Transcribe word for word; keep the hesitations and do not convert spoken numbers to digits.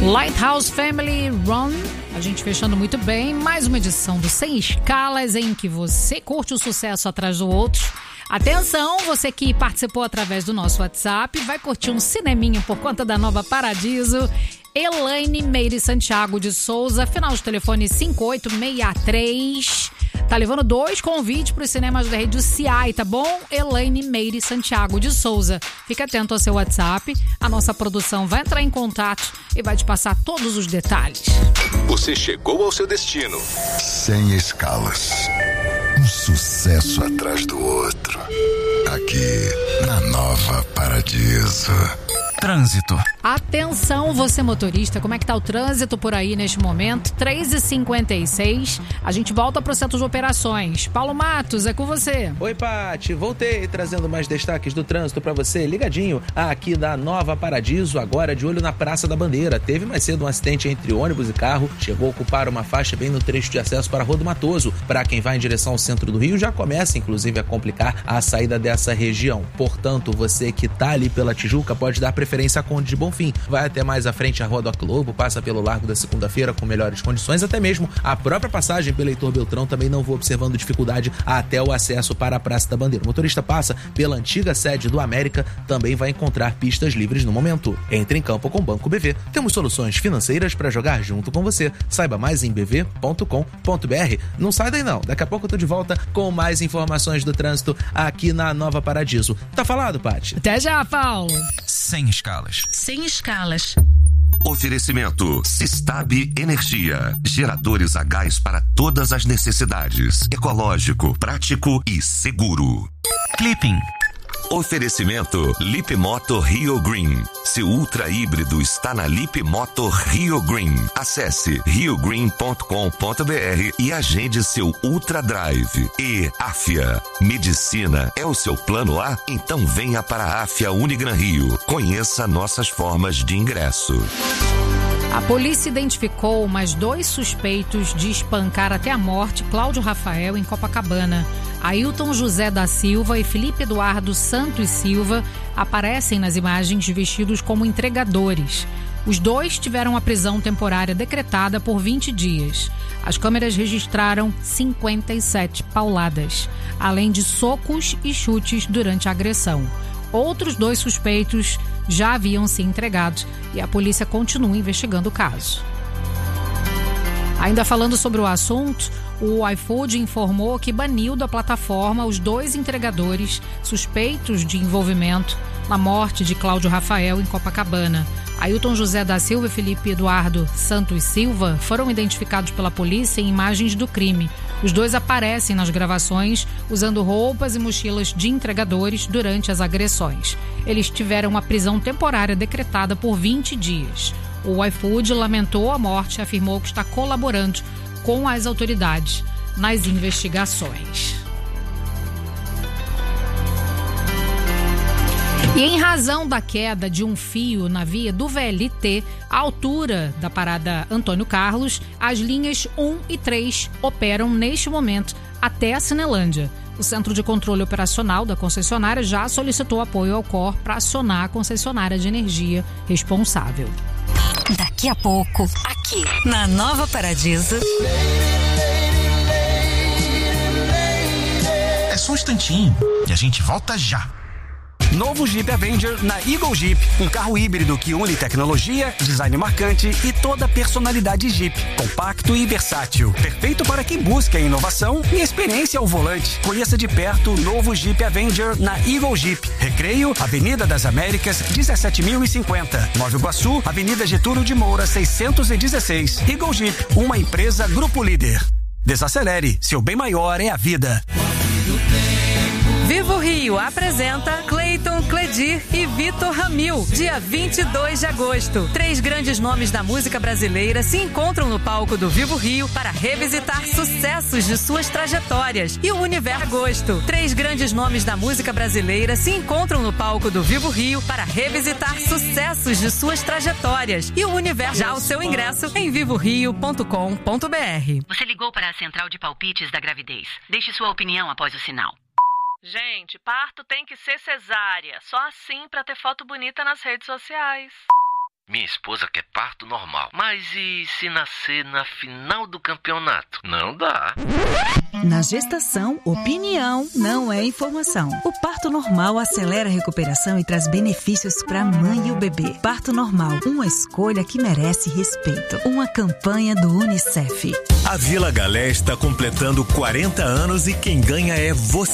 Lighthouse Family Run, a gente fechando muito bem, mais uma edição do Sem Escalas, em que você curte o sucesso atrás do outro. Atenção, você que participou através do nosso WhatsApp, vai curtir um cineminha por conta da Nova Paradiso. Elaine Meire Santiago de Souza, final de telefone cinco oito seis três. Tá levando dois convites para os cinemas da rede C I, tá bom? Elaine Meire Santiago de Souza. Fique atento ao seu WhatsApp, a nossa produção vai entrar em contato e vai te passar todos os detalhes. Você chegou ao seu destino. Sem escalas. Um sucesso atrás do outro. Aqui, na Nova Paradiso. Trânsito. Atenção, você motorista, como é que tá o trânsito por aí neste momento? três e cinquenta e seis, a gente volta pro centro de operações. Paulo Matos, é com você. Oi, Pati, voltei trazendo mais destaques do trânsito pra você, ligadinho aqui da Nova Paradiso, agora de olho na Praça da Bandeira. Teve mais cedo um acidente entre ônibus e carro, chegou a ocupar uma faixa bem no trecho de acesso para a Rua do Matoso. Para quem vai em direção ao centro do Rio, já começa inclusive a complicar a saída dessa região. Portanto, você que tá ali pela Tijuca pode dar preferência a Conde de Bonfim. Vai até mais à frente a Rua do Globo, passa pelo Largo da Segunda-feira com melhores condições, até mesmo a própria passagem pelo Heitor Beltrão também não vou observando dificuldade até o acesso para a Praça da Bandeira. O motorista passa pela antiga sede do América, também vai encontrar pistas livres no momento. Entre em campo com o Banco B V. Temos soluções financeiras para jogar junto com você. Saiba mais em b v ponto com ponto b r. Não sai daí não, daqui a pouco eu tô de volta com mais informações do trânsito aqui na Nova Paradiso. Tá falado, Paty? Até já, Paulo. Sem escalas. Sem escalas. Oferecimento Sistab Energia. Geradores a gás para todas as necessidades. Ecológico, prático e seguro. Clipping. Oferecimento Lip Moto Rio Green. Seu ultra híbrido está na Lip Moto Rio Green. Acesse rio green ponto com ponto b r e agende seu Ultra Drive. E Afia. Medicina é o seu plano A? Então venha para a Afia Unigran Rio. Conheça nossas formas de ingresso. A polícia identificou mais dois suspeitos de espancar até a morte Cláudio Rafael em Copacabana. Ailton José da Silva e Felipe Eduardo Santos Silva aparecem nas imagens vestidos como entregadores. Os dois tiveram a prisão temporária decretada por vinte dias. As câmeras registraram cinquenta e sete pauladas, além de socos e chutes durante a agressão. Outros dois suspeitos já haviam se entregado e a polícia continua investigando o caso. Ainda falando sobre o assunto, o iFood informou que baniu da plataforma os dois entregadores suspeitos de envolvimento na morte de Cláudio Rafael em Copacabana. Ailton José da Silva e Felipe Eduardo Santos Silva foram identificados pela polícia em imagens do crime. Os dois aparecem nas gravações usando roupas e mochilas de entregadores durante as agressões. Eles tiveram uma prisão temporária decretada por vinte dias. O iFood lamentou a morte e afirmou que está colaborando com as autoridades nas investigações. E em razão da queda de um fio na via do V L T, à altura da parada Antônio Carlos, as linhas um e três operam neste momento até a Cinelândia. O Centro de Controle Operacional da concessionária já solicitou apoio ao C O R para acionar a concessionária de energia responsável. Daqui a pouco, aqui na Nova Paradiso. É só um instantinho e a gente volta já. Novo Jeep Avenger na Eagle Jeep. Um carro híbrido que une tecnologia, design marcante e toda a personalidade Jeep. Compacto e versátil. Perfeito para quem busca inovação e experiência ao volante. Conheça de perto o novo Jeep Avenger na Eagle Jeep. Recreio, Avenida das Américas, dezessete mil e cinquenta. Nova Iguaçu, Avenida Getúlio de Moura, seiscentos e dezesseis. Eagle Jeep, uma empresa Grupo Líder. Desacelere, seu bem maior é a vida. Vivo Rio apresenta Cleiton, Cledir e Vitor Ramil, dia vinte e dois de agosto. Três grandes nomes da música brasileira se encontram no palco do Vivo Rio para revisitar sucessos de suas trajetórias e o universo agosto. Três grandes nomes da música brasileira se encontram no palco do Vivo Rio para revisitar sucessos de suas trajetórias e o universo. Já o seu ingresso em vivo rio ponto com ponto b r. Você ligou para a central de palpites da gravidez. Deixe sua opinião após o sinal. Gente, parto tem que ser cesárea. Só assim pra ter foto bonita nas redes sociais. Minha esposa quer parto normal. Mas e se nascer na final do campeonato? Não dá. Na gestação, opinião não é informação. O parto normal acelera a recuperação e traz benefícios para a mãe e o bebê. Parto normal, uma escolha que merece respeito. Uma campanha do Unicef. A Vila Galé está completando quarenta anos e quem ganha é você.